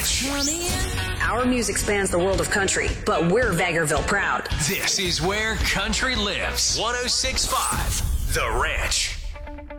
Ranch. Our music spans the world of country, but we're Vegreville proud. This is where country lives. 106.5 The Ranch.